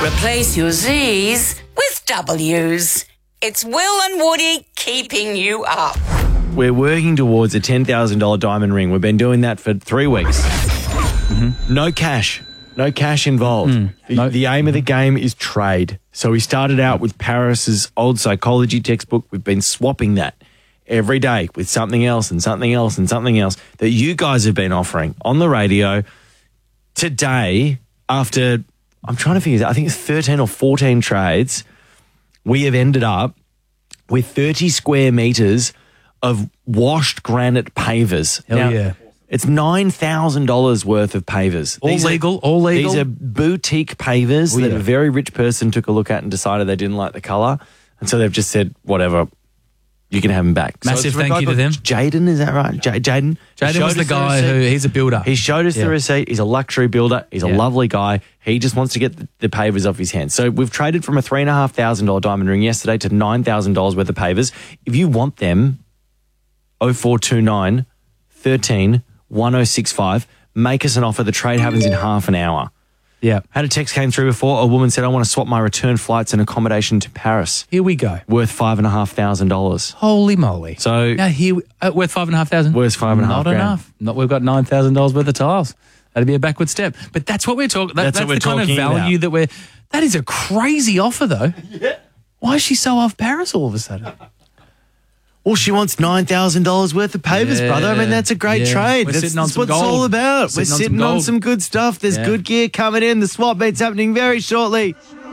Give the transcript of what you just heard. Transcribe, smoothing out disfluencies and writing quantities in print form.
Replace your Z's with W's. It's Will and Woody keeping you up. We're working towards a $10,000 diamond ring. We've been doing that for 3 weeks. No cash. No cash involved. The aim of the game is trade. So we started out with Paris's old psychology textbook. We've been swapping that every day with something else and something else and something else that you guys have been offering on the radio. Today, after, I'm trying to figure this out, I think it's 13 or 14 trades, we have ended up with 30 square metres of washed granite pavers. Hell yeah. It's $9,000 worth of pavers. All legal. These are boutique pavers that a very rich person took a look at and decided they didn't like the colour. And so they've just said, whatever, you can have them back. Massive So it's thank you to them. Jaden, is that right? Jaden? Jaden was the guy he's a builder. He showed us the receipt. He's a luxury builder. He's a lovely guy. He just wants to get the pavers off his hands. So we've traded from a $3,500 diamond ring yesterday to $9,000 worth of pavers. If you want them, 0429 13 1065. Make us an offer. The trade happens in half an hour. Yeah. Had a text came through before. A woman said, I want to swap my return flights and accommodation to Paris. Here we go. Worth $5,500. Holy moly. So now here, worth $5,500? Worth $5,500. Not enough. We've got $9,000 worth of tiles. That'd be a backward step. But that's what we're talking. That's what we're the kind of talking value about. that that is a crazy offer though. Yeah. Why is she so off Paris all of a sudden? Well, she wants $9,000 worth of pavers, brother. I mean, that's a great trade. That's what it's all about. We're sitting on some good stuff. There's good gear coming in. The swap meet's happening very shortly.